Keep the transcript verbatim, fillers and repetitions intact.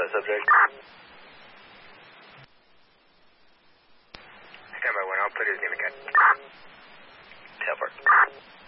that subject. Stand by one, I'll put his name again. Telford.